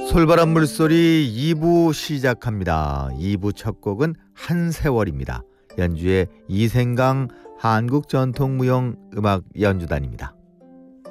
솔바람 물소리 2부 시작합니다. 2부 첫 곡은 한세월입니다. 연주의 이생강 한국전통무용음악연주단입니다.